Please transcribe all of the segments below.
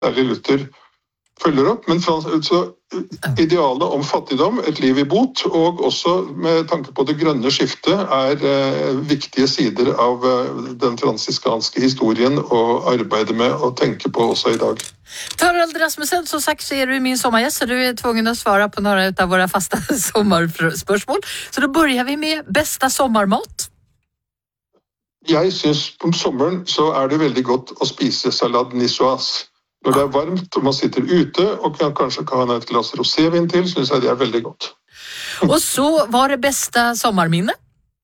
særlig Luther, følger opp. Men så idealet om fattigdom, et liv i bot, og også med tanke på det grønne skiftet, viktige sider av den fransiskanske historien å arbeide med og tenke på også i dag. Tarald Rasmussen, som sagt så du min sommargäst, så du tvungen att svara på några av våra fasta sommarspörsmål. Så då börjar vi med bästa sommarmat. Jeg synes om sommeren så det veldig godt å spise salade niçoise. Når det varmt og man sitter ute og kanskje kan ha et glass rosévin til, synes jeg det veldig godt. Og så var det beste sommerminne?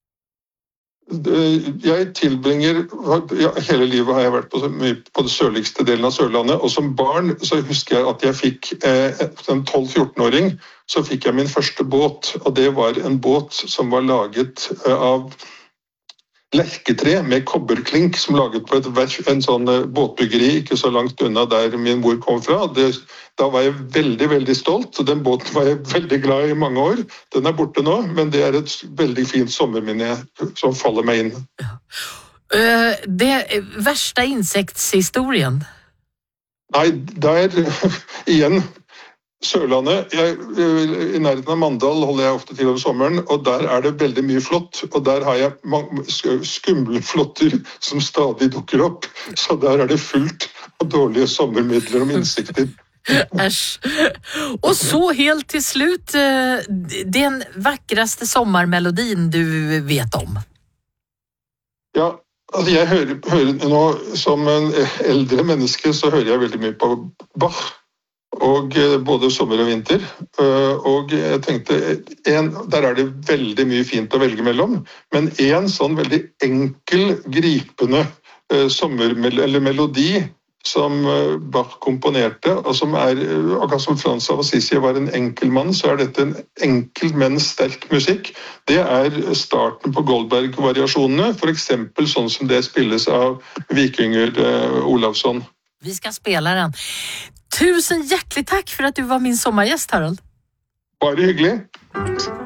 Jeg tilbringer, hele livet har jeg vært på det sørligste delen av Sørlandet, og som barn så husker jeg at jeg fikk, som 12-14-åring, så fikk jeg min første båt, og det var en båt som var laget av lerketre med kobberklink som laget på en sånn båtbyggeri ikke så langt unna der min mor kom fra. Da var jeg veldig, veldig stolt, og den båten var jeg veldig glad i mange år. Den borte nå, men det et veldig fint sommerminne som faller meg inn. Det verste insektshistorien? Nei, igjen Sørlandet, i nærheten av Mandal holder jeg ofte til om sommeren, og der det veldig mye flott, og der har jeg skumle flotter som stadig dukker opp, så der det fullt av dårlige sommermidler om insekter. Æsj. Og så helt til slutt, den vakreste sommermelodien du vet om? Ja, altså jeg hører nå, som en eldre menneske, så hører jeg veldig mye på Bach, og både sommer og vinter, og jeg tenkte, der det veldig mye fint å velge mellom, men en sånn veldig enkel, gripende melodi som Bach komponerte, og som akkurat som Frans av Assisi var en enkel mann, så dette en enkel, men sterk musikk. Det starten på Goldberg-variasjonene, for eksempel sånn som det spilles av Vikinger Olavsson. Vi skal spille den. Tusen hjertelig takk for at du var min sommergjest, Tarald. Bare hyggelig.